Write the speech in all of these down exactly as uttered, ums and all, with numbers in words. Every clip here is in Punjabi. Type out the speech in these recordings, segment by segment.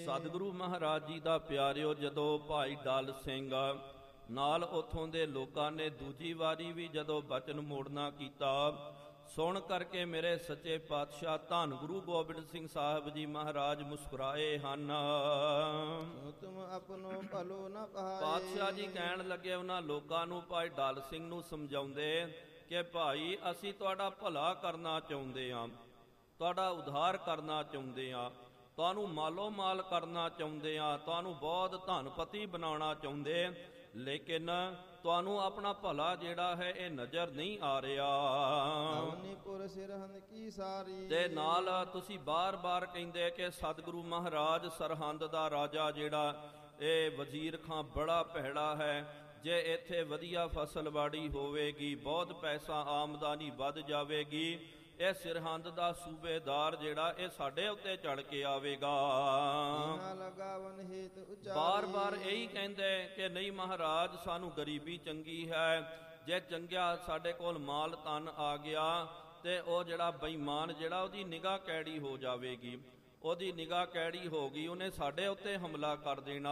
ਸਤਿਗੁਰੂ ਮਹਾਰਾਜ ਜੀ ਦਾ ਪਿਆਰਿਓ, ਜਦੋਂ ਭਾਈ ਡਲ ਸਿੰਘ ਨਾਲ ਉਥੋਂ ਦੇ ਲੋਕਾਂ ਨੇ ਦੂਜੀ ਵਾਰੀ ਵੀ ਜਦੋਂ ਬਚਨ ਮੋੜਨਾ ਕੀਤਾ, ਸੁਣ ਕਰਕੇ ਮੇਰੇ ਸੱਚੇ ਪਾਤਸ਼ਾਹ ਧੰਨ ਗੁਰੂ ਗੋਬਿੰਦ ਸਿੰਘ ਸਾਹਿਬ ਜੀ ਮਹਾਰਾਜ ਮੁਸਕਰਾਏ ਹਨ। ਤੁਮ ਆਪਣੋ ਭਲੋ ਨਾ ਪਾਏ। ਪਾਤਸ਼ਾਹ ਜੀ ਕਹਿਣ ਲੱਗੇ ਉਹਨਾਂ ਲੋਕਾਂ ਨੂੰ, ਭਾਈ ਡਲ ਸਿੰਘ ਨੂੰ ਸਮਝਾਉਂਦੇ ਕਿ ਭਾਈ ਅਸੀਂ ਤੁਹਾਡਾ ਭਲਾ ਕਰਨਾ ਚਾਹੁੰਦੇ ਹਾਂ, ਤੁਹਾਡਾ ਉਧਾਰ ਕਰਨਾ ਚਾਹੁੰਦੇ ਹਾਂ, ਤੁਹਾਨੂੰ ਮਾਲੋ ਮਾਲ ਕਰਨਾ ਚਾਹੁੰਦੇ ਹਾਂ, ਤੁਹਾਨੂੰ ਬਹੁਤ ਧਨਪਤੀ ਬਣਾਉਣਾ ਚਾਹੁੰਦੇ, ਲੇਕਿਨ ਤੁਹਾਨੂੰ ਆਪਣਾ ਭਲਾ ਜਿਹੜਾ ਹੈ ਇਹ ਨਜ਼ਰ ਨਹੀਂ ਆ ਰਿਹਾ। ਕੀ ਸਾਰੀ ਤੇ ਨਾਲ ਤੁਸੀਂ ਬਾਰ-ਬਾਰ ਕਹਿੰਦੇ ਕਿ ਸਤਿਗੁਰੂ ਮਹਾਰਾਜ ਸਰਹੰਦ ਦਾ ਰਾਜਾ ਜਿਹੜਾ ਇਹ ਵਜ਼ੀਰ ਖਾਂ ਬੜਾ ਭੈੜਾ ਹੈ, ਜੇ ਇੱਥੇ ਵਧੀਆ ਫਸਲਵਾੜੀ ਹੋਵੇਗੀ, ਬਹੁਤ ਪੈਸਾ ਆਮਦਨੀ ਵੱਧ ਜਾਵੇਗੀ, ਇਹ ਸਰਹੰਦ ਦਾ ਸੂਬੇਦਾਰ ਜਿਹੜਾ ਇਹ ਸਾਡੇ ਉੱਤੇ ਚੜ ਕੇ ਆਵੇਗਾ। ਬਾਰ ਬਾਰ ਇਹੀ ਕਹਿੰਦੇ ਕਿ ਨਹੀਂ ਮਹਾਰਾਜ ਸਾਨੂੰ ਗਰੀਬੀ ਚੰਗੀ ਹੈ, ਜੇ ਚੰਗਿਆ ਸਾਡੇ ਕੋਲ ਮਾਲ ਧਨ ਆ ਗਿਆ ਤੇ ਉਹ ਜਿਹੜਾ ਬੇਈਮਾਨ ਜਿਹੜਾ ਉਹਦੀ ਨਿਗਾਹ ਕੈੜੀ ਹੋ ਜਾਵੇਗੀ, ਉਹਦੀ ਨਿਗਾਹ ਕੈੜੀ ਹੋ ਗਈ, ਉਹਨੇ ਸਾਡੇ ਉੱਤੇ ਹਮਲਾ ਕਰ ਦੇਣਾ।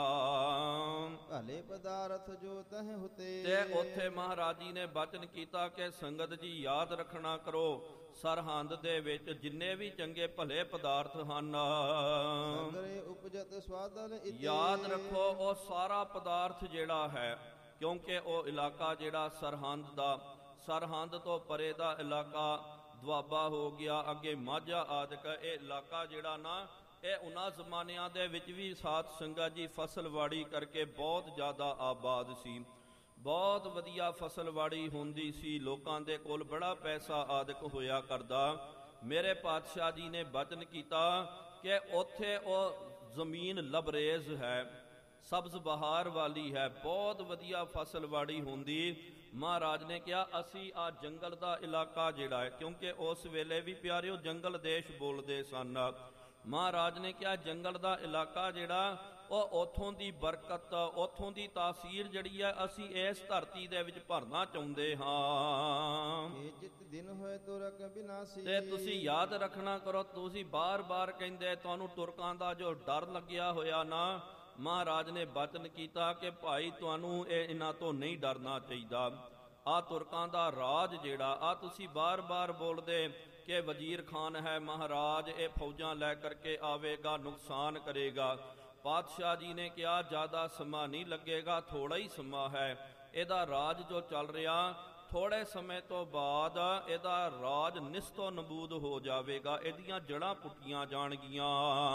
ਭਲੇ ਪਦਾਰਥ ਜੋ ਤਹ ਹੁਤੇ। ਤੇ ਉੱਥੇ ਮਹਾਰਾਜ ਜੀ ਨੇ ਬਚਨ ਕੀਤਾ ਕਿ ਸੰਗਤ ਜੀ ਯਾਦ ਰੱਖਣਾ ਕਰੋ, ਸਰਹੰਦ ਦੇ ਵਿੱਚ ਜਿੰਨੇ ਵੀ ਚੰਗੇ ਭਲੇ ਪਦਾਰਥ ਹਨ, ਉਪਜਤ ਸਵਾਦਲ ਯਾਦ ਰੱਖੋ ਉਹ ਸਾਰਾ ਪਦਾਰਥ ਜਿਹੜਾ ਹੈ, ਕਿਉਂਕਿ ਉਹ ਇਲਾਕਾ ਜਿਹੜਾ ਸਰਹੰਦ ਦਾ, ਸਰਹੰਦ ਤੋਂ ਪਰੇ ਦਾ ਇਲਾਕਾ ਦੁਆਬਾ ਹੋ ਗਿਆ, ਅੱਗੇ ਮਾਝਾ ਆਦਿਕ, ਇਹ ਇਲਾਕਾ ਜਿਹੜਾ ਨਾ ਇਹ ਉਹਨਾਂ ਜ਼ਮਾਨਿਆਂ ਦੇ ਵਿੱਚ ਵੀ ਸਾਧ ਸੰਗਤ ਜੀ ਫਸਲਵਾੜੀ ਕਰਕੇ ਬਹੁਤ ਜ਼ਿਆਦਾ ਆਬਾਦ ਸੀ, ਬਹੁਤ ਵਧੀਆ ਫਸਲਵਾੜੀ ਹੁੰਦੀ ਸੀ, ਲੋਕਾਂ ਦੇ ਕੋਲ ਬੜਾ ਪੈਸਾ ਆਦਿਕ ਹੋਇਆ ਕਰਦਾ। ਮੇਰੇ ਪਾਤਸ਼ਾਹ ਜੀ ਨੇ ਬਚਨ ਕੀਤਾ ਕਿ ਉੱਥੇ ਉਹ ਜ਼ਮੀਨ ਲਬਰੇਜ਼ ਹੈ, ਸਬਜ਼ ਬਹਾਰ ਵਾਲੀ ਹੈ, ਬਹੁਤ ਵਧੀਆ ਫਸਲਵਾੜੀ ਹੁੰਦੀ। ਮਹਾਰਾਜ ਨੇ ਕਿਹਾ ਅਸੀਂ ਆ ਜੰਗਲ ਦਾ ਇਲਾਕਾ ਜਿਹੜਾ ਹੈ, ਕਿਉਂਕਿ ਉਸ ਵੇਲੇ ਵੀ ਪਿਆਰਿਓ ਜੰਗਲ ਦੇਸ਼ ਬੋਲਦੇ ਸਨ, ਮਹਾਰਾਜ ਨੇ ਕਿਹਾ ਜੰਗਲ ਦਾ ਇਲਾਕਾ ਜਿਹੜਾ ਉਹ ਉੱਥੋਂ ਦੀ ਬਰਕਤ, ਉੱਥੋਂ ਦੀ ਤਾਸੀਰ ਜਿਹੜੀ ਹੈ ਅਸੀਂ ਇਸ ਧਰਤੀ ਦੇ ਵਿੱਚ ਭਰਨਾ ਚਾਹੁੰਦੇ ਹਾਂ। ਜਿਤ ਦਿਨ ਹੋਏ ਤੁਰਕ ਬਿਨਾਸੀ। ਤੇ ਤੁਸੀਂ ਯਾਦ ਰੱਖਣਾ ਕਰੋ, ਤੁਸੀਂ ਬਾਰ-ਬਾਰ ਕਹਿੰਦੇ ਤੁਹਾਨੂੰ ਤੁਰਕਾਂ ਦਾ ਜੋ ਡਰ ਲੱਗਿਆ ਹੋਇਆ ਨਾ, ਮਹਾਰਾਜ ਨੇ ਬਚਨ ਕੀਤਾ ਕਿ ਭਾਈ ਤੁਹਾਨੂੰ ਇਹ ਇਹਨਾਂ ਤੋਂ ਨਹੀਂ ਡਰਨਾ ਚਾਹੀਦਾ। ਆ ਤੁਰਕਾਂ ਦਾ ਰਾਜ ਜਿਹੜਾ ਆ ਤੁਸੀਂ ਬਾਰ-ਬਾਰ ਬੋਲਦੇ ਕਿ ਵਜ਼ੀਰ ਖਾਨ ਹੈ ਮਹਾਰਾਜ, ਇਹ ਫੌਜਾਂ ਲੈ ਕਰਕੇ ਆਵੇਗਾ, ਨੁਕਸਾਨ ਕਰੇਗਾ। ਪਾਤਸ਼ਾਹ ਜੀ ਨੇ ਕਿਹਾ ਜ਼ਿਆਦਾ ਸਮਾਂ ਨਹੀਂ ਲੱਗੇਗਾ, ਥੋੜਾ ਹੀ ਸਮਾਂ ਹੈ, ਇਹਦਾ ਰਾਜ ਜੋ ਚੱਲ ਰਿਹਾ, ਥੋੜੇ ਸਮੇਂ ਤੋਂ ਬਾਅਦ ਇਹਦਾ ਰਾਜ ਨਿਸਤੋ ਨਬੂਦ ਹੋ ਜਾਵੇਗਾ, ਇਹਦੀਆਂ ਜੜ੍ਹਾਂ ਪੁੱਟੀਆਂ ਜਾਣਗੀਆਂ।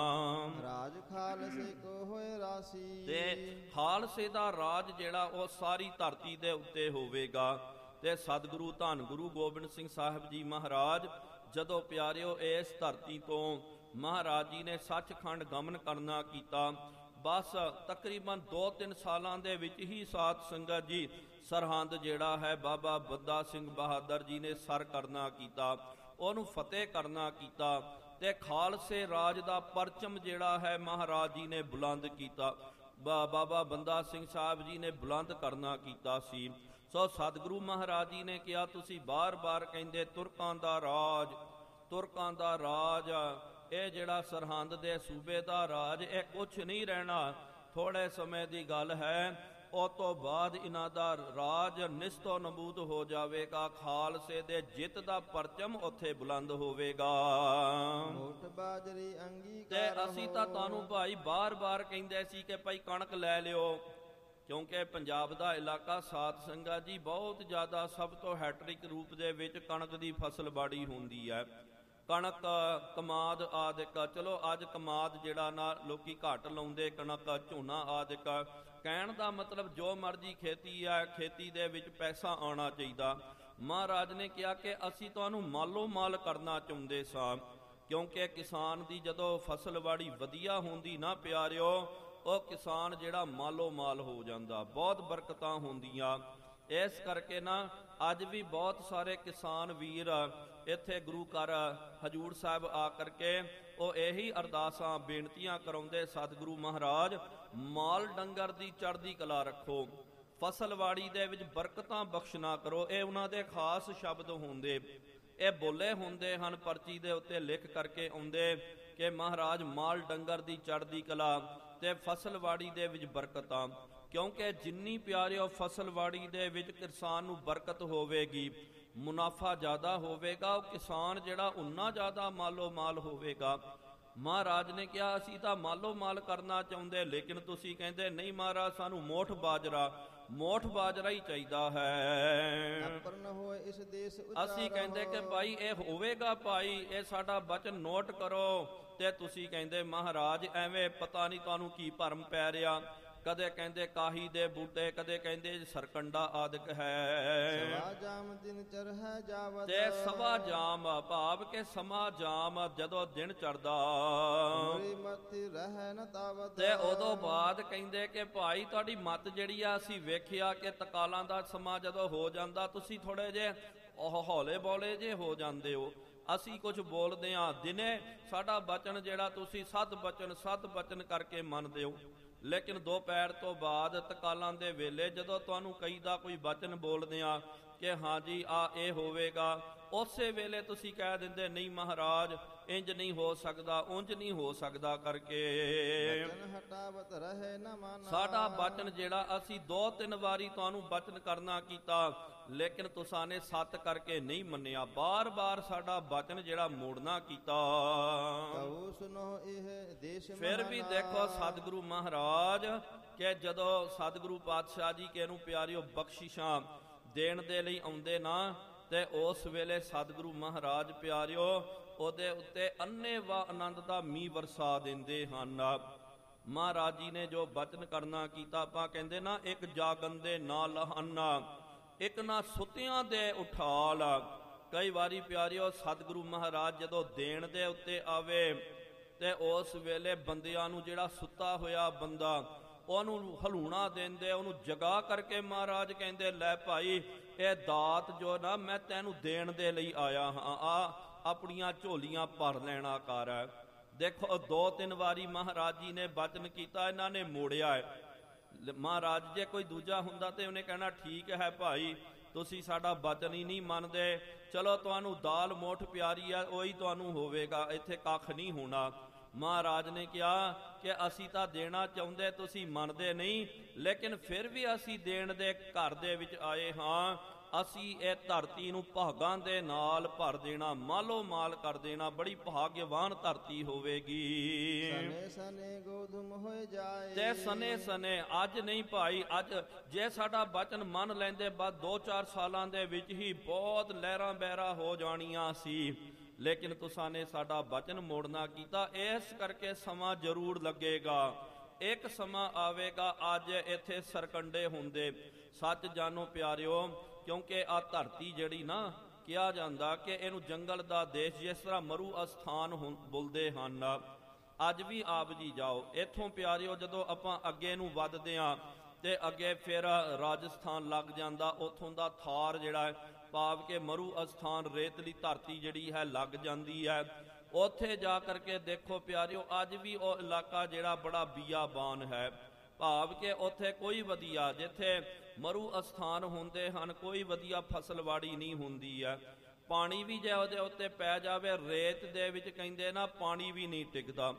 ਰਾਜ ਖਾਲਸੇ ਕੋ ਹੋਏ ਰਾਸੀ। ਤੇ ਖਾਲਸੇ ਦਾ ਰਾਜ ਜਿਹੜਾ ਉਹ ਸਾਰੀ ਧਰਤੀ ਦੇ ਉੱਤੇ ਹੋਵੇਗਾ। ਤੇ ਸਤਿਗੁਰੂ ਧੰਨ ਗੁਰੂ ਗੋਬਿੰਦ ਸਿੰਘ ਸਾਹਿਬ ਜੀ ਮਹਾਰਾਜ ਜਦੋਂ ਪਿਆਰਿਓ ਇਸ ਧਰਤੀ ਤੋਂ ਮਹਾਰਾਜ ਜੀ ਨੇ ਸੱਚਖੰਡ ਗਮਨ ਕਰਨਾ ਕੀਤਾ, ਬਸ ਤਕਰੀਬਨ ਦੋ ਤਿੰਨ ਸਾਲਾਂ ਦੇ ਵਿੱਚ ਹੀ ਸਾਧ ਸੰਗਤ ਜੀ ਸਰਹੰਦ ਜਿਹੜਾ ਹੈ ਬਾਬਾ ਬੰਦਾ ਸਿੰਘ ਬਹਾਦਰ ਜੀ ਨੇ ਸਰ ਕਰਨਾ ਕੀਤਾ, ਉਹਨੂੰ ਫਤਿਹ ਕਰਨਾ ਕੀਤਾ, ਤੇ ਖਾਲਸੇ ਰਾਜ ਦਾ ਪਰਚਮ ਜਿਹੜਾ ਹੈ ਮਹਾਰਾਜ ਜੀ ਨੇ ਬੁਲੰਦ ਕੀਤਾ, ਬਾਬਾ ਬੰਦਾ ਸਿੰਘ ਸਾਹਿਬ ਜੀ ਨੇ ਬੁਲੰਦ ਕਰਨਾ ਕੀਤਾ ਸੀ। ਸੋ ਸਤਿਗੁਰੂ ਮਹਾਰਾਜ ਜੀ ਨੇ ਕਿਹਾ ਤੁਸੀਂ ਬਾਰ-ਬਾਰ ਕਹਿੰਦੇ ਤੁਰਕਾਂ ਦਾ ਰਾਜ, ਤੁਰਕਾਂ ਦਾ ਰਾਜ, ਇਹ ਜਿਹੜਾ ਸਰਹੰਦ ਦੇ ਸੂਬੇ ਦਾ ਰਾਜ ਇਹ ਕੁਛ ਨਹੀਂ ਰਹਿਣਾ, ਥੋੜੇ ਸਮੇਂ ਦੀ ਗੱਲ ਹੈ, ਉਹ ਤੋਂ ਬਾਅਦ ਇਹਨਾਂ ਦਾ ਰਾਜ ਨਿਸਤੋ ਨਬੂਦ ਹੋ ਜਾਵੇਗਾ, ਖਾਲਸੇ ਦੇ ਜਿੱਤ ਦਾ ਪਰਚਮ ਉੱਥੇ ਬੁਲੰਦ ਹੋਵੇਗਾ। ਮੋਠ ਬਾਜਰੀ ਤੇ ਅੰਗੀਕਾਰ ਅਸੀਂ ਤਾਂ ਤੁਹਾਨੂੰ ਭਾਈ ਬਾਰ-ਬਾਰ ਕਹਿੰਦੇ ਸੀ ਕਿ ਭਾਈ ਕਣਕ ਲੈ ਲਿਓ, ਕਿਉਂਕਿ ਪੰਜਾਬ ਦਾ ਇਲਾਕਾ ਸਾਧ ਸੰਗਤ ਜੀ ਬਹੁਤ ਜ਼ਿਆਦਾ ਸਭ ਤੋਂ ਹੈਟਰਿਕ ਰੂਪ ਦੇ ਵਿੱਚ ਕਣਕ ਦੀ ਫਸਲਬਾੜੀ ਹੁੰਦੀ ਹੈ, ਕਣਕ ਕਮਾਦ ਆਦਿਕ। ਚਲੋ ਅੱਜ ਕਮਾਦ ਜਿਹੜਾ ਨਾ ਲੋਕੀ ਘੱਟ ਲਾਉਂਦੇ, ਕਣਕ ਝੋਨਾ ਆਦਿਕ। ਕਹਿਣ ਦਾ ਮਤਲਬ ਜੋ ਮਰਜ਼ੀ ਖੇਤੀ ਹੈ, ਖੇਤੀ ਦੇ ਵਿੱਚ ਪੈਸਾ ਆਉਣਾ ਚਾਹੀਦਾ। ਮਹਾਰਾਜ ਨੇ ਕਿਹਾ ਕਿ ਅਸੀਂ ਤੁਹਾਨੂੰ ਮਾਲੋ ਮਾਲ ਕਰਨਾ ਚਾਹੁੰਦੇ ਸਾਂ, ਕਿਉਂਕਿ ਕਿਸਾਨ ਦੀ ਜਦੋਂ ਫਸਲਵਾੜੀ ਵਧੀਆ ਹੁੰਦੀ ਨਾ ਪਿਆਰਿਓ, ਉਹ ਕਿਸਾਨ ਜਿਹੜਾ ਮਾਲੋ ਮਾਲ ਹੋ ਜਾਂਦਾ, ਬਹੁਤ ਬਰਕਤਾਂ ਹੁੰਦੀਆਂ। ਇਸ ਕਰਕੇ ਨਾ ਅੱਜ ਵੀ ਬਹੁਤ ਸਾਰੇ ਕਿਸਾਨ ਵੀਰ ਇੱਥੇ ਗੁਰੂ ਘਰ ਹਜੂਰ ਸਾਹਿਬ ਆ ਕਰਕੇ ਉਹ ਇਹੀ ਅਰਦਾਸਾਂ ਬੇਨਤੀਆਂ ਕਰਾਉਂਦੇ, ਸਤਿਗੁਰੂ ਮਹਾਰਾਜ ਮਾਲ ਡੰਗਰ ਦੀ ਚੜ੍ਹਦੀ ਕਲਾ ਰੱਖੋ, ਫਸਲਵਾੜੀ ਦੇ ਵਿੱਚ ਬਰਕਤਾਂ ਬਖਸ਼ਣਾ ਕਰੋ। ਇਹ ਉਹਨਾਂ ਦੇ ਖਾਸ ਸ਼ਬਦ ਹੁੰਦੇ, ਇਹ ਬੋਲੇ ਹੁੰਦੇ ਹਨ, ਪਰਚੀ ਦੇ ਉੱਤੇ ਲਿਖ ਕਰਕੇ ਆਉਂਦੇ ਕਿ ਮਹਾਰਾਜ ਮਾਲ ਡੰਗਰ ਦੀ ਚੜ੍ਹਦੀ ਕਲਾ ਤੇ ਫਸਲਵਾੜੀ ਦੇ ਵਿੱਚ ਬਰਕਤਾਂ, ਕਿਉਂਕਿ ਜਿੰਨੀ ਪਿਆਰਿਓ ਫਸਲਵਾੜੀ ਦੇ ਵਿੱਚ ਕਿਸਾਨ ਨੂੰ ਬਰਕਤ ਹੋਵੇਗੀ, ਮੁਨਾਫਾ ਜ਼ਿਆਦਾ ਹੋਵੇਗਾ, ਉਹ ਕਿਸਾਨ ਜਿਹੜਾ ਉਨਾ ਜ਼ਿਆਦਾ ਮਾਲੋ ਮਾਲ ਹੋਵੇਗਾ। ਮਹਾਰਾਜ ਨੇ ਕਿਹਾ ਅਸੀਂ ਤਾਂ ਮਾਲੋ ਮਾਲ ਕਰਨਾ ਚਾਹੁੰਦੇ, ਲੇਕਿਨ ਤੁਸੀਂ ਕਹਿੰਦੇ ਨਹੀਂ ਮਹਾਰਾਜ ਸਾਨੂੰ ਮੋਠ ਬਾਜਰਾ ਮੋਠ ਬਾਜਰਾ ਹੀ ਚਾਹੀਦਾ ਹੈ। ਆਪਰਨ ਹੋਏ ਇਸ ਦੇਸ ਅਸੀਂ ਕਹਿੰਦੇ ਕਿ ਭਾਈ ਇਹ ਹੋਵੇਗਾ, ਭਾਈ ਇਹ ਸਾਡਾ ਬਚਨ ਨੋਟ ਕਰੋ। ਤੇ ਤੁਸੀਂ ਕਹਿੰਦੇ ਮਹਾਰਾਜ ਐਵੇਂ ਪਤਾ ਨਹੀਂ ਤੁਹਾਨੂੰ ਕੀ ਭਰਮ ਪੈ ਰਿਹਾ, ਕਦੇ ਕਹਿੰਦੇ ਕਾਹੀ ਦੇ ਬੂਟੇ, ਕਦੇ ਕਹਿੰਦੇ ਸਰਕੰਡਾ ਆਦਿਕ ਹੈ। ਸਵਾ ਜਾਮ ਦਿਨ ਚਰਹਿ ਜਾਵਤ, ਤੇ ਸਵਾ ਜਾਮ ਭਾਵ ਕਿ ਸਮਾ ਜਾਮ ਜਦੋਂ ਦਿਨ ਚੜਦਾ ਮੇਰੀ ਮਤੀ ਰਹਿ ਨ ਤਾਵਤ, ਤੇ ਉਦੋਂ ਬਾਅਦ ਕਹਿੰਦੇ ਕਿ ਭਾਈ ਤੁਹਾਡੀ ਮੱਤ ਜਿਹੜੀ ਆ ਅਸੀਂ ਵੇਖਿਆ ਕਿ ਤਕਾਲਾਂ ਦਾ ਸਮਾਂ ਜਦੋਂ ਹੋ ਜਾਂਦਾ ਤੁਸੀਂ ਥੋੜੇ ਜੇ ਉਹ ਹੌਲੇ ਬੌਲੇ ਜੇ ਹੋ ਜਾਂਦੇ ਹੋ। ਅਸੀਂ ਕੁਝ ਬੋਲਦੇ ਹਾਂ ਦਿਨੇ, ਸਾਡਾ ਬਚਨ ਜਿਹੜਾ ਤੁਸੀਂ ਸਤ ਬਚਨ ਸਤ ਬਚਨ ਕਰਕੇ ਮੰਨਦੇ ਹੋ, ਲੇਕਿਨ ਦੁਪਹਿਰ ਤੋਂ ਬਾਅਦ ਤਕਾਲਾਂ ਦੇ ਵੇਲੇ ਜਦੋਂ ਤੁਹਾਨੂੰ ਕਈ ਦਾ ਕੋਈ ਬਚਨ ਬੋਲਦੇ ਆ ਕਿ ਹਾਂਜੀ ਆ ਇਹ ਹੋਵੇਗਾ, ਉਸੇ ਵੇਲੇ ਤੁਸੀਂ ਕਹਿ ਦਿੰਦੇ ਨਹੀਂ ਮਹਾਰਾਜ ਇੰਜ ਨਹੀਂ ਹੋ ਸਕਦਾ, ਉਂਝ ਨਹੀਂ ਹੋ ਸਕਦਾ ਕਰਕੇ ਬਚਨ ਹਟਾਵਤ ਰਹੇ ਨ ਮਾਨਾ। ਸਾਡਾ ਬਚਨ ਜਿਹੜਾ ਅਸੀਂ ਦੋ ਤਿੰਨ ਵਾਰੀ ਤੁਹਾਨੂੰ ਬਚਨ ਕਰਨਾ ਕੀਤਾ, ਲੇਕਿਨ ਤੁਸਾਂ ਨੇ ਸੱਤ ਕਰਕੇ ਨਹੀਂ ਮੰਨਿਆ, ਬਾਰ-ਬਾਰ ਸਾਡਾ ਬਚਨ ਜਿਹੜਾ ਮੋੜਨਾ ਕੀਤਾ। ਕਹੋ ਸੁਨੋ ਇਹ ਦੇਸ਼ ਫਿਰ ਵੀ ਦੇਖੋ ਸਤਿਗੁਰੂ ਮਹਾਰਾਜ ਕਿ ਜਦੋਂ ਸਤਿਗੁਰੂ ਪਾਤਸ਼ਾਹ ਜੀ ਕਿ ਇਹਨੂੰ ਪਿਆਰਿਓ ਬਖਸ਼ਿਸ਼ਾਂ ਦੇਣ ਦੇ ਲਈ ਆਉਂਦੇ ਨਾ, ਤੇ ਉਸ ਵੇਲੇ ਸਤਿਗੁਰੂ ਮਹਾਰਾਜ ਪਿਆਰਿਓ ਉਹਦੇ ਉੱਤੇ ਅੰਨ੍ਹੇਵਾਹ ਆਨੰਦ ਦਾ ਮੀਂਹ ਵਰਸਾ ਦਿੰਦੇ ਹਨ। ਮਹਾਰਾਜ ਜੀ ਨੇ ਜੋ ਬਚਨ ਕਰਨਾ ਕੀਤਾ, ਆਪਾਂ ਕਹਿੰਦੇ ਨਾ ਇੱਕ ਜਾਗੰਦੇ ਨਾ ਲਹਾਨਾ, ਇੱਕ ਨਾ ਸੁੱਤਿਆਂ ਦੇ ਉਠਾਲ। ਕਈ ਵਾਰੀ ਪਿਆਰਿਓ ਸਤਿਗੁਰੂ ਮਹਾਰਾਜ ਜਦੋਂ ਦੇਣ ਦੇ ਉੱਤੇ ਆਵੇ ਤੇ ਉਸ ਵੇਲੇ ਬੰਦਿਆਂ ਨੂੰ ਜਿਹੜਾ ਸੁੱਤਾ ਹੋਇਆ ਬੰਦਾ ਉਹਨੂੰ ਹਲੂਣਾ ਦਿੰਦੇ, ਉਹਨੂੰ ਜਗਾ ਕਰਕੇ ਮਹਾਰਾਜ ਕਹਿੰਦੇ ਲੈ ਭਾਈ ਇਹ ਦਾਤ ਜੋ ਨਾ ਮੈਂ ਤੈਨੂੰ ਦੇਣ ਦੇ ਲਈ ਆਇਆ ਹਾਂ, ਆ ਆਪਣੀਆਂ ਝੋਲੀਆਂ ਭਰ ਲੈਣਾ ਕਰ। ਦੇਖੋ ਦੋ ਤਿੰਨ ਵਾਰੀ ਮਹਾਰਾਜ ਜੀ ਨੇ ਬਚਨ ਕੀਤਾ, ਇਹਨਾਂ ਨੇ ਮੋੜਿਆ ਹੈ। ਮਹਾਰਾਜ ਜੇ ਕੋਈ ਦੂਜਾ ਹੁੰਦਾ ਤੇ ਉਹਨੇ ਕਹਿਣਾ ਠੀਕ ਹੈ ਭਾਈ ਤੁਸੀਂ ਸਾਡਾ ਬਚਨ ਹੀ ਨਹੀਂ ਮੰਨਦੇ, ਚਲੋ ਤੁਹਾਨੂੰ ਦਾਲ ਮੋਠ ਪਿਆਰੀ ਆ ਉਹੀ ਤੁਹਾਨੂੰ ਹੋਵੇਗਾ, ਇੱਥੇ ਕੱਖ ਨਹੀਂ ਹੋਣਾ। ਮਹਾਰਾਜ ਨੇ ਕਿਹਾ ਕਿ ਅਸੀਂ ਤਾਂ ਦੇਣਾ ਚਾਹੁੰਦੇ, ਤੁਸੀਂ ਮੰਨਦੇ ਨਹੀਂ, ਲੇਕਿਨ ਫਿਰ ਵੀ ਅਸੀਂ ਦੇਣ ਦੇ ਘਰ ਦੇ ਵਿੱਚ ਆਏ ਹਾਂ। ਅਸੀਂ ਇਹ ਧਰਤੀ ਨੂੰ ਭਾਗਾਂ ਦੇ ਨਾਲ ਭਰ ਦੇਣਾ, ਮਾਲੋ ਮਾਲ ਕਰ ਦੇਣਾ, ਬੜੀ ਭਾਗਵਾਨ ਧਰਤੀ ਹੋਵੇਗੀ। ਸਨੇ ਸਨੇ ਗੋਧੁਮ ਹੋਏ ਜਾਏ, ਤੇ ਸਨੇ ਸਨੇ ਅੱਜ ਨਹੀਂ ਭਾਈ, ਅੱਜ ਜੇ ਸਾਡਾ ਬਚਨ ਮੰਨ ਲੈਂਦੇ ਬਾਅਦ ਦੋ ਚਾਰ ਸਾਲਾਂ ਦੇ ਵਿੱਚ ਹੀ ਬਹੁਤ ਲਹਿਰਾਂ ਬਹਿਰਾਂ ਹੋ ਜਾਣੀਆਂ ਸੀ, ਲੇਕਿਨ ਤੁਸਾਂ ਨੇ ਸਾਡਾ ਬਚਨ ਮੋੜਨਾ ਕੀਤਾ, ਇਸ ਕਰਕੇ ਸਮਾਂ ਜ਼ਰੂਰ ਲੱਗੇਗਾ। ਇੱਕ ਸਮਾਂ ਆਵੇਗਾ ਅੱਜ ਇੱਥੇ ਸਰਕੰਡੇ ਹੁੰਦੇ, ਸੱਚ ਜਾਣੋ ਪਿਆਰਿਓ, ਕਿਉਂਕਿ ਆ ਧਰਤੀ ਜਿਹੜੀ ਨਾ ਕਿਹਾ ਜਾਂਦਾ ਕਿ ਇਹਨੂੰ ਜੰਗਲ ਦਾ ਦੇਸ਼, ਜਿਸ ਤਰ੍ਹਾਂ ਮਰੂ ਅਸਥਾਨ ਬੋਲਦੇ ਹਨ। ਅੱਜ ਵੀ ਆਪ ਜੀ ਜਾਓ ਇੱਥੋਂ ਪਿਆਰਿਓ, ਜਦੋਂ ਆਪਾਂ ਅੱਗੇ ਨੂੰ ਵੱਧਦੇ ਹਾਂ ਤੇ ਅੱਗੇ ਫਿਰ ਰਾਜਸਥਾਨ ਲੱਗ ਜਾਂਦਾ, ਉੱਥੋਂ ਦਾ ਥਾਰ ਜਿਹੜਾ ਹੈ ਭਾਵ ਕਿ ਮਰੂ ਅਸਥਾਨ ਰੇਤਲੀ ਧਰਤੀ ਜਿਹੜੀ ਹੈ ਲੱਗ ਜਾਂਦੀ ਹੈ। ਉੱਥੇ ਜਾ ਕਰਕੇ ਦੇਖੋ ਪਿਆਰਿਓ ਅੱਜ ਵੀ ਉਹ ਇਲਾਕਾ ਜਿਹੜਾ ਬੜਾ ਬੀਆਬਾਨ ਹੈ, ਭਾਵ ਕਿ ਉੱਥੇ ਕੋਈ ਵਧੀਆ, ਜਿੱਥੇ ਮਰੂ ਅਸਥਾਨ ਹੁੰਦੇ ਹਨ ਕੋਈ ਵਧੀਆ ਫਸਲਵਾੜੀ ਨਹੀਂ ਹੁੰਦੀ ਹੈ। ਪਾਣੀ ਵੀ ਜੇ ਉਹਦੇ ਉੱਤੇ ਪੈ ਜਾਵੇ ਰੇਤ ਦੇ ਵਿੱਚ ਕਹਿੰਦੇ ਨਾ ਪਾਣੀ ਵੀ ਨਹੀਂ ਟਿਕਦਾ।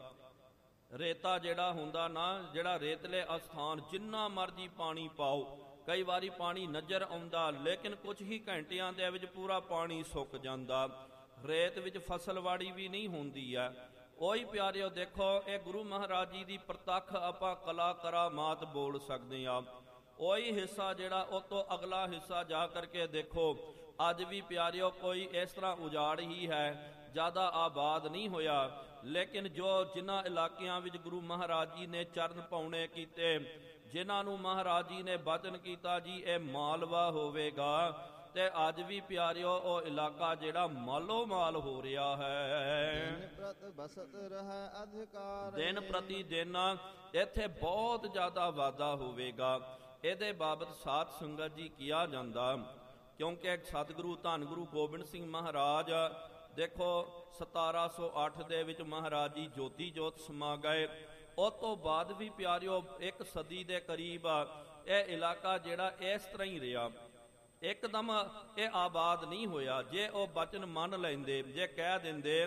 ਰੇਤਾ ਜਿਹੜਾ ਹੁੰਦਾ ਨਾ, ਜਿਹੜਾ ਰੇਤਲੇ ਅਸਥਾਨ ਜਿੰਨਾ ਮਰਜੀ ਪਾਣੀ ਪਾਓ, ਕਈ ਵਾਰੀ ਪਾਣੀ ਨਜ਼ਰ ਆਉਂਦਾ ਲੇਕਿਨ ਕੁਝ ਹੀ ਘੰਟਿਆਂ ਦੇ ਵਿੱਚ ਪੂਰਾ ਪਾਣੀ ਸੁੱਕ ਜਾਂਦਾ। ਰੇਤ ਵਿੱਚ ਫਸਲਵਾੜੀ ਵੀ ਨਹੀਂ ਹੁੰਦੀ ਹੈ। ਉਹੀ ਪਿਆਰਿਓ ਦੇਖੋ ਇਹ ਗੁਰੂ ਮਹਾਰਾਜ ਜੀ ਦੀ ਪ੍ਰਤੱਖ ਆਪਾਂ ਕਲਾ ਕਰਾਮਾਤ ਬੋਲ ਸਕਦੇ ਹਾਂ। ਉਹੀ ਹਿੱਸਾ ਜਿਹੜਾ ਉਹ ਤੋਂ ਅਗਲਾ ਹਿੱਸਾ ਜਾ ਕਰਕੇ ਦੇਖੋ ਅੱਜ ਵੀ ਪਿਆਰਿਓ ਕੋਈ ਇਸ ਤਰ੍ਹਾਂ ਉਜਾੜ ਹੀ ਹੈ, ਜ਼ਿਆਦਾ ਆਬਾਦ ਨਹੀਂ ਹੋਇਆ, ਲੇਕਿਨ ਜੋ ਜਿਨ੍ਹਾਂ ਇਲਾਕਿਆਂ ਵਿੱਚ ਗੁਰੂ ਮਹਾਰਾਜ ਜੀ ਨੇ ਚਰਨ ਪਾਉਣੇ ਕੀਤੇ, ਜਿਨ੍ਹਾਂ ਨੂੰ ਮਹਾਰਾਜ ਜੀ ਨੇ ਬਚਨ ਕੀਤਾ ਜੀ ਇਹ ਮਾਲਵਾ ਹੋਵੇਗਾ, ਤੇ ਅੱਜ ਵੀ ਪਿਆਰਿਓ ਉਹ ਇਲਾਕਾ ਜਿਹੜਾ ਮਾਲੋ ਮਾਲ ਹੋ ਰਿਹਾ ਹੈ। ਦਿਨ ਪ੍ਰਤ ਬਸਤ ਰਹਿ ਅਧਿਕਾਰ, ਦਿਨ ਪ੍ਰਤੀ ਦਿਨ ਇੱਥੇ ਬਹੁਤ ਜ਼ਿਆਦਾ ਵਾਧਾ ਹੋਵੇਗਾ। ਇਹਦੇ ਬਾਬਤ ਸਾਧ ਸੰਗਤ ਜੀ ਕਿਹਾ ਜਾਂਦਾ, ਕਿਉਂਕਿ ਸਤਿਗੁਰੂ ਧੰਨ ਗੁਰੂ ਗੋਬਿੰਦ ਸਿੰਘ ਮਹਾਰਾਜ ਦੇਖੋ ਸਤਾਰਾਂ ਸੌ ਅੱਠ ਦੇ ਵਿੱਚ ਮਹਾਰਾਜ ਜੀ ਜੋਤੀ ਜੋਤ ਸਮਾ ਗਏ। ਉਸ ਤੋਂ ਬਾਅਦ ਵੀ ਪਿਆਰਿਓ ਇੱਕ ਸਦੀ ਦੇ ਕਰੀਬ ਇਹ ਇਲਾਕਾ ਜਿਹੜਾ ਇਸ ਤਰ੍ਹਾਂ ਹੀ ਰਿਹਾ, ਇੱਕਦਮ ਇਹ ਆਬਾਦ ਨਹੀਂ ਹੋਇਆ। ਜੇ ਉਹ ਬਚਨ ਮੰਨ ਲੈਂਦੇ, ਜੇ ਕਹਿ ਦਿੰਦੇ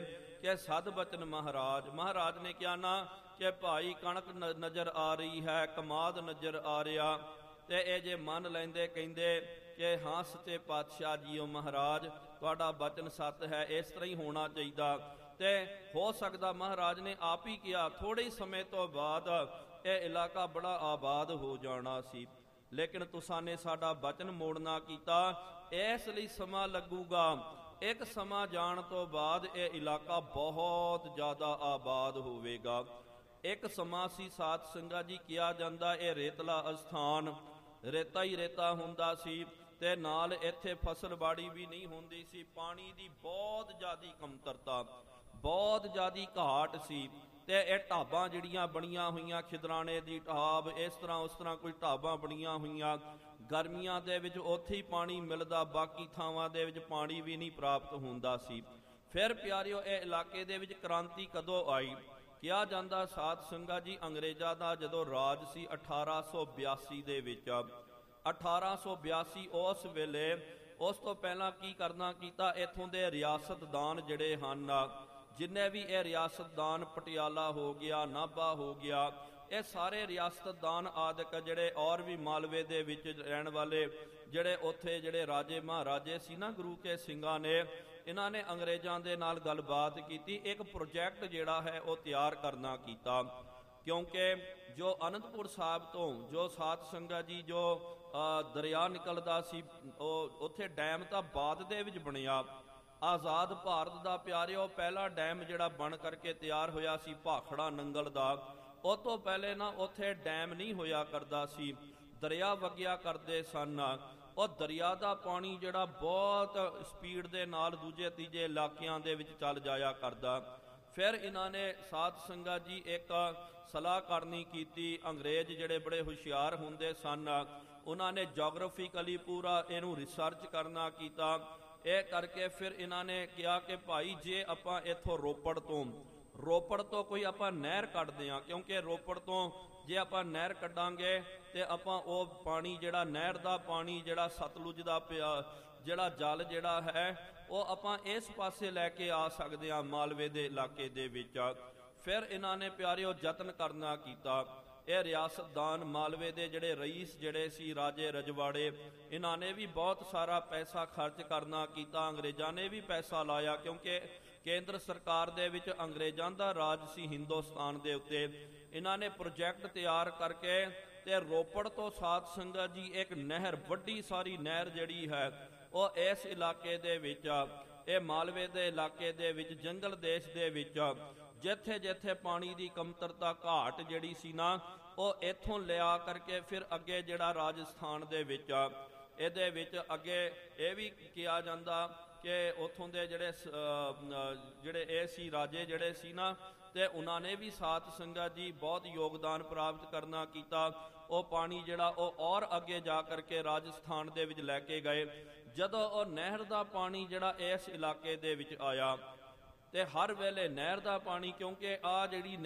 ਕਿ ਸਦ ਬਚਨ ਮਹਾਰਾਜ। ਮਹਾਰਾਜ ਨੇ ਕਿਹਾ ਨਾ ਕਿ ਭਾਈ ਕਣਕ ਨਜ਼ਰ ਆ ਰਹੀ ਹੈ, ਕਮਾਦ ਨਜ਼ਰ ਆ ਰਿਹਾ, ਤੇ ਇਹ ਜੇ ਮੰਨ ਲੈਂਦੇ ਕਹਿੰਦੇ ਕਿ ਹਾਂ ਸੱਚੇ ਪਾਤਸ਼ਾਹ ਜੀਓ ਮਹਾਰਾਜ ਤੁਹਾਡਾ ਬਚਨ ਸੱਤ ਹੈ, ਇਸ ਤਰ੍ਹਾਂ ਹੀ ਹੋਣਾ ਚਾਹੀਦਾ। ਤੇ ਹੋ ਸਕਦਾ ਮਹਾਰਾਜ ਨੇ ਆਪ ਹੀ ਕਿਹਾ ਥੋੜੇ ਹੀ ਸਮੇਂ ਤੋਂ ਬਾਅਦ ਇਹ ਇਲਾਕਾ ਬੜਾ ਆਬਾਦ ਹੋ ਜਾਣਾ ਸੀ, ਲੇਕਿਨ ਤੁਸਾਂ ਨੇ ਸਾਡਾ ਬਚਨ ਮੋੜਨਾ ਕੀਤਾ, ਇਸ ਲਈ ਸਮਾਂ ਲੱਗੂਗਾ। ਇੱਕ ਸਮਾਂ ਜਾਣ ਤੋਂ ਬਾਅਦ ਇਹ ਇਲਾਕਾ ਬਹੁਤ ਜ਼ਿਆਦਾ ਆਬਾਦ ਹੋਵੇਗਾ। ਇੱਕ ਸਮਾਂ ਸੀ ਸਾਧ ਸੰਗਤ ਜੀ, ਕਿਹਾ ਜਾਂਦਾ ਇਹ ਰੇਤਲਾ ਅਸਥਾਨ, ਰੇਤਾ ਹੀ ਰੇਤਾ ਹੁੰਦਾ ਸੀ, ਤੇ ਨਾਲ ਇੱਥੇ ਫਸਲਬਾੜੀ ਵੀ ਨਹੀਂ ਹੁੰਦੀ ਸੀ। ਪਾਣੀ ਦੀ ਬਹੁਤ ਜ਼ਿਆਦੀ ਕਮਤਰਤਾ, ਬਹੁਤ ਜ਼ਿਆਦੀ ਘਾਟ ਸੀ। ਤੇ ਇਹ ਢਾਬਾਂ ਜਿਹੜੀਆਂ ਬਣੀਆਂ ਹੋਈਆਂ, ਖਿਦਰਾਣੇ ਦੀ ਢਾਬ, ਇਸ ਤਰ੍ਹਾਂ ਉਸ ਤਰ੍ਹਾਂ ਕੋਈ ਢਾਬਾਂ ਬਣੀਆਂ ਹੋਈਆਂ, ਗਰਮੀਆਂ ਦੇ ਵਿੱਚ ਉੱਥੇ ਹੀ ਪਾਣੀ ਮਿਲਦਾ, ਬਾਕੀ ਥਾਵਾਂ ਦੇ ਵਿੱਚ ਪਾਣੀ ਵੀ ਨਹੀਂ ਪ੍ਰਾਪਤ ਹੁੰਦਾ ਸੀ। ਫਿਰ ਪਿਆਰਿਓ ਇਹ ਇਲਾਕੇ ਦੇ ਵਿੱਚ ਕ੍ਰਾਂਤੀ ਕਦੋਂ ਆਈ? ਕਿਹਾ ਜਾਂਦਾ ਸਾਧ ਸੰਗਤ ਜੀ ਅੰਗਰੇਜ਼ਾਂ ਦਾ ਜਦੋਂ ਰਾਜ ਸੀ ਅਠਾਰਾਂ ਸੌ ਬਿਆਸੀ ਦੇ ਵਿੱਚ, ਅਠਾਰਾਂ ਸੌ ਬਿਆਸੀ ਉਸ ਵੇਲੇ, ਉਸ ਤੋਂ ਪਹਿਲਾਂ ਕੀ ਕਰਨਾ ਕੀਤਾ, ਇੱਥੋਂ ਦੇ ਰਿਆਸਤਦਾਨ ਜਿਹੜੇ ਹਨ, ਜਿੰਨੇ ਵੀ ਇਹ ਰਿਆਸਤਦਾਨ, ਪਟਿਆਲਾ ਹੋ ਗਿਆ, ਨਾਭਾ ਹੋ ਗਿਆ, ਇਹ ਸਾਰੇ ਰਿਆਸਤਦਾਨ ਆਦਿਕ ਜਿਹੜੇ ਔਰ ਵੀ ਮਾਲਵੇ ਦੇ ਵਿੱਚ ਰਹਿਣ ਵਾਲੇ ਜਿਹੜੇ ਉੱਥੇ ਜਿਹੜੇ ਰਾਜੇ ਮਹਾਰਾਜੇ ਸੀ ਨਾ ਗੁਰੂ ਕੇ ਸਿੰਘਾਂ ਨੇ, ਇਹਨਾਂ ਨੇ ਅੰਗਰੇਜ਼ਾਂ ਦੇ ਨਾਲ ਗੱਲਬਾਤ ਕੀਤੀ, ਇੱਕ ਪ੍ਰੋਜੈਕਟ ਜਿਹੜਾ ਹੈ ਉਹ ਤਿਆਰ ਕਰਨਾ ਕੀਤਾ। ਕਿਉਂਕਿ ਜੋ ਅਨੰਦਪੁਰ ਸਾਹਿਬ ਤੋਂ ਜੋ ਸਾਧ ਸੰਗਤ ਜੀ ਜੋ ਦਰਿਆ ਨਿਕਲਦਾ ਸੀ, ਉਹ ਉੱਥੇ ਡੈਮ ਤਾਂ ਬਾਅਦ ਦੇ ਵਿੱਚ ਬਣਿਆ। ਆਜ਼ਾਦ ਭਾਰਤ ਦਾ ਪਿਆਰਿਓ ਪਹਿਲਾ ਡੈਮ ਜਿਹੜਾ ਬਣ ਕਰਕੇ ਤਿਆਰ ਹੋਇਆ ਸੀ ਭਾਖੜਾ ਨੰਗਲ ਦਾ, ਉਹ ਤੋਂ ਪਹਿਲੇ ਨਾ ਉੱਥੇ ਡੈਮ ਨਹੀਂ ਹੋਇਆ ਕਰਦਾ ਸੀ, ਦਰਿਆ ਵਗਿਆ ਕਰਦੇ ਸਨ। ਉਹ ਦਰਿਆ ਦਾ ਪਾਣੀ ਜਿਹੜਾ ਬਹੁਤ ਸਪੀਡ ਦੇ ਨਾਲ ਦੂਜੇ ਤੀਜੇ ਇਲਾਕਿਆਂ ਦੇ ਵਿੱਚ ਚੱਲ ਜਾਇਆ ਕਰਦਾ। ਫਿਰ ਇਹਨਾਂ ਨੇ ਸਾਧ ਸੰਗਤ ਜੀ ਇੱਕ ਸਲਾਹ ਕਰਨੀ ਕੀਤੀ। ਅੰਗਰੇਜ਼ ਜਿਹੜੇ ਬੜੇ ਹੁਸ਼ਿਆਰ ਹੁੰਦੇ ਸਨ, ਉਹਨਾਂ ਨੇ ਜੋਗ੍ਰਾਫਿਕਲੀ ਪੂਰਾ ਇਹਨੂੰ ਰਿਸਰਚ ਕਰਨਾ ਕੀਤਾ। ਇਹ ਕਰਕੇ ਫਿਰ ਇਹਨਾਂ ਨੇ ਕਿਹਾ ਕਿ ਭਾਈ ਜੇ ਆਪਾਂ ਇੱਥੋਂ ਰੋਪੜ ਤੋਂ ਰੋਪੜ ਤੋਂ ਕੋਈ ਆਪਾਂ ਨਹਿਰ ਕੱਢਦੇ ਹਾਂ, ਕਿਉਂਕਿ ਰੋਪੜ ਤੋਂ ਜੇ ਆਪਾਂ ਨਹਿਰ ਕੱਢਾਂਗੇ ਤੇ ਆਪਾਂ ਉਹ ਪਾਣੀ ਜਿਹੜਾ ਨਹਿਰ ਦਾ ਪਾਣੀ ਜਿਹੜਾ ਸਤਲੁਜ ਦਾ ਪਿਆ ਜਿਹੜਾ ਜਲ ਜਿਹੜਾ ਹੈ ਉਹ ਆਪਾਂ ਇਸ ਪਾਸੇ ਲੈ ਕੇ ਆ ਸਕਦੇ ਹਾਂ ਮਾਲਵੇ ਦੇ ਇਲਾਕੇ ਦੇ ਵਿੱਚ। ਫਿਰ ਇਹਨਾਂ ਨੇ ਪਿਆਰਿਓ ਯਤਨ ਕਰਨਾ ਕੀਤਾ। ਇਹ ਰਿਆਸਤਦਾਨ ਮਾਲਵੇ ਦੇ ਜਿਹੜੇ ਰਈਸ ਜਿਹੜੇ ਸੀ, ਰਾਜੇ ਰਜਵਾੜੇ, ਇਹਨਾਂ ਨੇ ਵੀ ਬਹੁਤ ਸਾਰਾ ਪੈਸਾ ਖਰਚ ਕਰਨਾ ਕੀਤਾ। ਅੰਗਰੇਜ਼ਾਂ ਨੇ ਵੀ ਪੈਸਾ ਲਾਇਆ, ਕਿਉਂਕਿ ਕੇਂਦਰ ਸਰਕਾਰ ਦੇ ਵਿੱਚ ਅੰਗਰੇਜ਼ਾਂ ਦਾ ਰਾਜ ਸੀ ਹਿੰਦੁਸਤਾਨ ਦੇ ਉੱਤੇ। ਇਹਨਾਂ ਨੇ ਪ੍ਰੋਜੈਕਟ ਤਿਆਰ ਕਰਕੇ ਤੇ ਰੋਪੜ ਤੋਂ ਸਾਧ ਸੰਗਤ ਜੀ ਇੱਕ ਨਹਿਰ, ਵੱਡੀ ਸਾਰੀ ਨਹਿਰ ਜਿਹੜੀ ਹੈ ਉਹ ਇਸ ਇਲਾਕੇ ਦੇ ਵਿੱਚ, ਇਹ ਮਾਲਵੇ ਦੇ ਇਲਾਕੇ ਦੇ ਵਿੱਚ, ਜੰਗਲ ਦੇਸ਼ ਦੇ ਵਿੱਚ ਜਿੱਥੇ ਜਿੱਥੇ ਪਾਣੀ ਦੀ ਕਮਤਰਤਾ ਘਾਟ ਜਿਹੜੀ ਸੀ ਨਾ, ਉਹ ਇੱਥੋਂ ਲਿਆ ਕਰਕੇ ਫਿਰ ਅੱਗੇ ਜਿਹੜਾ ਰਾਜਸਥਾਨ ਦੇ ਵਿੱਚ, ਇਹਦੇ ਵਿੱਚ ਅੱਗੇ ਇਹ ਵੀ ਕਿਹਾ ਜਾਂਦਾ ਕਿ ਉੱਥੋਂ ਦੇ ਜਿਹੜੇ ਜਿਹੜੇ ਇਹ ਸੀ ਰਾਜੇ ਜਿਹੜੇ ਸੀ ਨਾ, ਤੇ ਉਹਨਾਂ ਨੇ ਵੀ ਸਾਧ ਸੰਗਤ ਜੀ ਬਹੁਤ ਯੋਗਦਾਨ ਪ੍ਰਾਪਤ ਕਰਨਾ ਕੀਤਾ। ਉਹ ਪਾਣੀ ਜਿਹੜਾ ਉਹ ਔਰ ਅੱਗੇ ਜਾ ਕਰਕੇ ਰਾਜਸਥਾਨ ਦੇ ਵਿੱਚ ਲੈ ਕੇ ਗਏ। ਜਦੋਂ ਉਹ ਨਹਿਰ ਦਾ ਪਾਣੀ ਜਿਹੜਾ ਇਸ ਇਲਾਕੇ ਦੇ ਵਿੱਚ ਆਇਆ, ਤੇ ਹਰ ਵੇਲੇ ਨਹਿਰ ਦਾ ਪਾਣੀ, ਕਿਉਂਕਿ ਆ ਜਿਹੜੀ